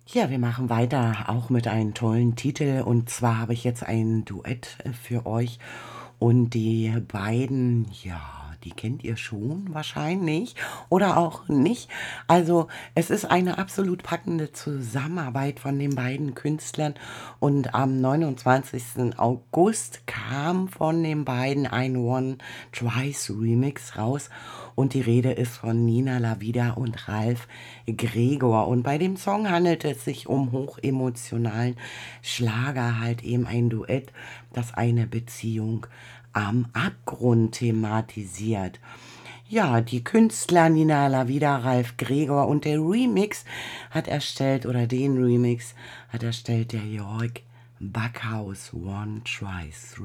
Ja, wir machen weiter, auch mit einem tollen Titel. Und zwar habe ich jetzt ein Duett für euch. Und die beiden, ja, die kennt ihr schon wahrscheinlich oder auch nicht. Also es ist eine absolut packende Zusammenarbeit von den beiden Künstlern. Und am 29. August kam von den beiden ein One Twice Remix raus. Und die Rede ist von Nina Lavida und Ralf Gregor. Und bei dem Song handelt es sich um hochemotionalen Schlager, halt eben ein Duett, das eine Beziehung am Abgrund thematisiert. Ja, die Künstler Nina Lavida, Ralf Gregor und der Remix hat erstellt, oder den Remix hat erstellt der Jörg Backhaus One Twice